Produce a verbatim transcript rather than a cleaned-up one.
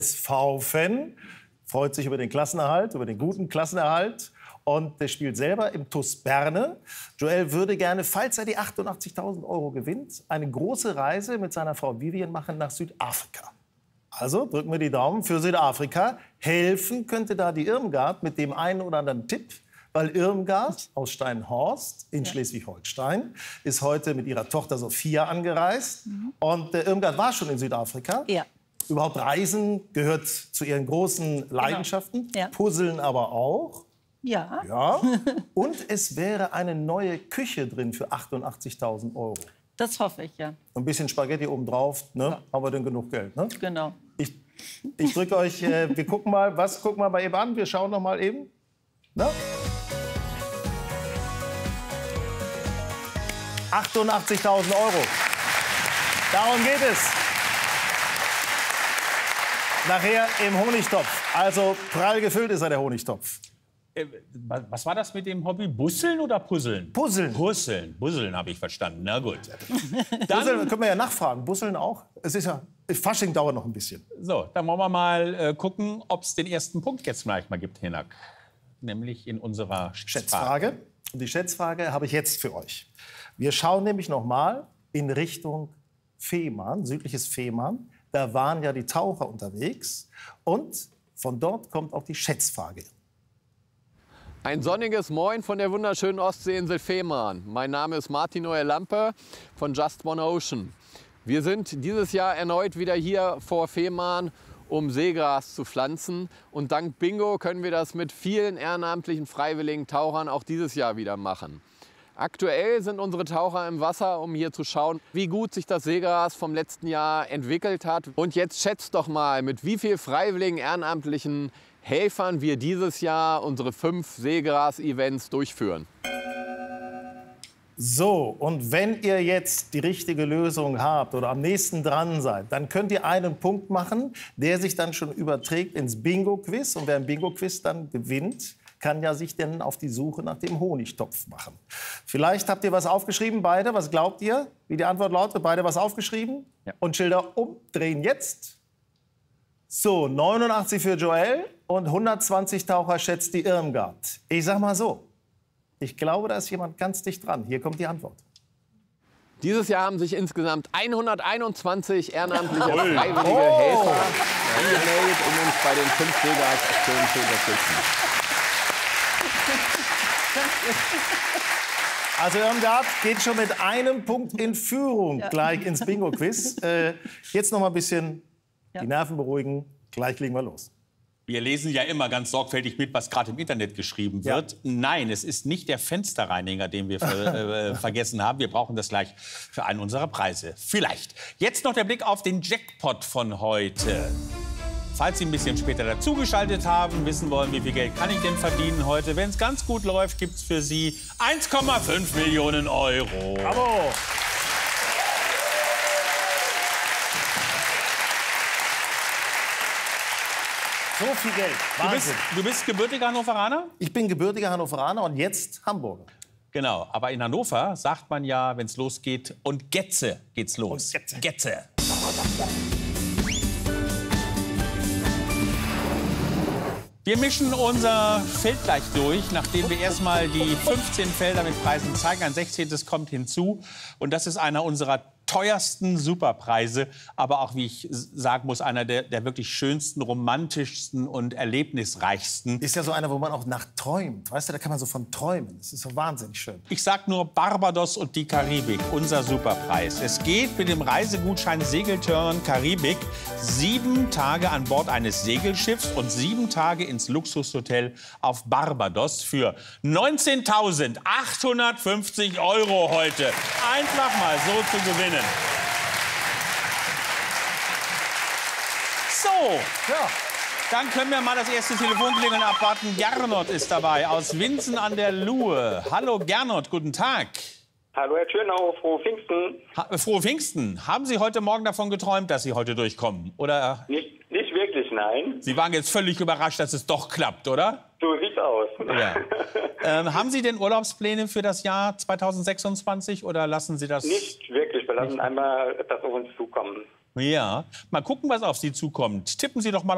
V-Fan, freut sich über den Klassenerhalt, über den guten Klassenerhalt. Und der spielt selber im T U S Berne. Joel würde gerne, falls er die achtundachtzigtausend Euro gewinnt, eine große Reise mit seiner Frau Vivian machen nach Südafrika. Also drücken wir die Daumen für Südafrika. Helfen könnte da die Irmgard mit dem einen oder anderen Tipp. Weil Irmgard aus Steinhorst in Schleswig-Holstein ist heute mit ihrer Tochter Sophia angereist. Mhm. Und äh, Irmgard war schon in Südafrika. Ja. Überhaupt Reisen gehört zu ihren großen Leidenschaften. Genau. Ja. Puzzeln aber auch. Ja. Ja. Und es wäre eine neue Küche drin für achtundachtzigtausend Euro. Das hoffe ich, ja. Ein bisschen Spaghetti obendrauf, ne? Ja. Haben wir denn genug Geld, ne? Genau. Ich, ich drücke euch, äh, wir gucken mal, was gucken wir mal eben an. Wir schauen noch mal eben. Ne? achtundachtzigtausend Euro. Darum geht es. Nachher im Honigtopf. Also prall gefüllt ist er, der Honigtopf. Äh, was war das mit dem Hobby? Busseln oder Puzzeln? Puzzeln. Puzzeln. Puzzeln habe ich verstanden. Na gut. Dann, Puzzeln können wir ja nachfragen. Puzzeln auch. Es ist ja, Fasching dauert noch ein bisschen. So, dann wollen wir mal äh, gucken, ob es den ersten Punkt jetzt gleich mal gibt, Hinak. Nämlich in unserer Schätzfrage. Schätzfrage. Und die Schätzfrage habe ich jetzt für euch. Wir schauen nämlich noch mal in Richtung Fehmarn, südliches Fehmarn. Da waren ja die Taucher unterwegs. Und von dort kommt auch die Schätzfrage. Ein sonniges Moin von der wunderschönen Ostseeinsel Fehmarn. Mein Name ist Martin Noel Lampe von Just One Ocean. Wir sind dieses Jahr erneut wieder hier vor Fehmarn, um Seegras zu pflanzen. Und dank Bingo können wir das mit vielen ehrenamtlichen freiwilligen Tauchern auch dieses Jahr wieder machen. Aktuell sind unsere Taucher im Wasser, um hier zu schauen, wie gut sich das Seegras vom letzten Jahr entwickelt hat. Und jetzt schätzt doch mal, mit wie vielen freiwilligen ehrenamtlichen Helfern wir dieses Jahr unsere fünf Seegras-Events durchführen. So, und wenn ihr jetzt die richtige Lösung habt oder am nächsten dran seid, dann könnt ihr einen Punkt machen, der sich dann schon überträgt ins Bingo-Quiz. Und wer ein Bingo-Quiz dann gewinnt, kann ja sich dann auf die Suche nach dem Honigtopf machen. Vielleicht habt ihr was aufgeschrieben, beide. Was glaubt ihr, wie die Antwort lautet? Beide was aufgeschrieben? Ja. Und Schilder umdrehen jetzt. So, neunundachtzig für Joel und hundertzwanzig Taucher schätzt die Irmgard. Ich sag mal so, ich glaube, da ist jemand ganz dicht dran. Hier kommt die Antwort. Dieses Jahr haben sich insgesamt hunderteinundzwanzig ehrenamtliche freiwillige Oh. Helfer angemeldet, um uns bei den fünf Seegras-Aktionen zu unterstützen. Also Irmgard geht schon mit einem Punkt in Führung Ja. gleich ins Bingo-Quiz. Äh, jetzt noch mal ein bisschen Ja. die Nerven beruhigen. Gleich legen wir los. wir lesen ja immer ganz sorgfältig mit, was gerade im Internet geschrieben wird. Ja. Nein, es ist nicht der Fensterreiniger, den wir ver äh, vergessen haben. Wir brauchen das gleich für einen unserer Preise. Vielleicht. Jetzt noch der Blick auf den Jackpot von heute. Falls Sie ein bisschen später dazugeschaltet haben, wissen wollen, wie viel Geld kann ich denn verdienen heute. Wenn es ganz gut läuft, gibt es für Sie eins Komma fünf Millionen Euro. Bravo! So viel Geld. Du bist, Wahnsinn. du bist gebürtiger Hannoveraner? Ich bin gebürtiger Hannoveraner und jetzt Hamburger. Genau, aber in Hannover sagt man ja, wenn es losgeht, und Getze geht's los. Und Getze. Getze. Wir mischen unser Feld gleich durch, nachdem wir erstmal die fünfzehn Felder mit Preisen zeigen. Ein sechzehntes kommt hinzu. Und das ist einer unserer teuersten Superpreise, aber auch, wie ich sagen muss, einer der, der wirklich schönsten, romantischsten und erlebnisreichsten. Ist ja so einer, wo man auch nach träumt. Weißt du, da kann man so von träumen. Das ist so wahnsinnig schön. Ich sag nur Barbados und die Karibik, unser Superpreis. Es geht mit dem Reisegutschein Segeltörn Karibik sieben Tage an Bord eines Segelschiffs und sieben Tage ins Luxushotel auf Barbados für neunzehntausendachthundertfünfzig Euro heute. Einfach mal so zu gewinnen. So, Ja. dann können wir mal das erste Telefonklingeln abwarten. Gernot ist dabei aus Winsen an der Luhe. Hallo Gernot, guten Tag. Hallo Herr Tschirnau, frohe Pfingsten. Ha Frohe Pfingsten. Haben Sie heute Morgen davon geträumt, dass Sie heute durchkommen? Oder Nicht, nicht wirklich, nein. Sie waren jetzt völlig überrascht, dass es doch klappt, oder? So sieht's aus. Ja. ähm, haben Sie denn Urlaubspläne für das Jahr zweitausendsechsundzwanzig oder lassen Sie das? Nicht wirklich, wir lassen einmal das auf uns zukommen. Ja. Mal gucken, was auf Sie zukommt. Tippen Sie doch mal